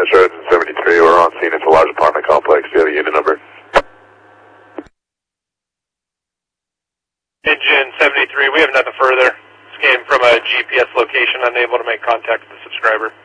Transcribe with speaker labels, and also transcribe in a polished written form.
Speaker 1: Trojan 73, we're on scene. It's a large apartment complex. Do you have a unit number?
Speaker 2: Engine 73, we have nothing further. This came from a GPS location, unable to make contact with the subscriber.